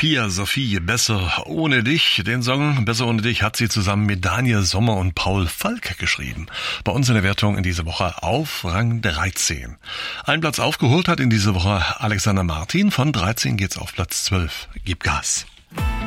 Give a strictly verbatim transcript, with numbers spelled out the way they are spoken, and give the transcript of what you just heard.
Pia Sophie, Besser ohne dich. Den Song Besser ohne dich hat sie zusammen mit Daniel Sommer und Paul Falk geschrieben. Bei uns in der Wertung in dieser Woche auf Rang dreizehn. Einen Platz aufgeholt hat in dieser Woche Alexander Martin. Von dreizehn geht's auf Platz zwölf. Gib Gas.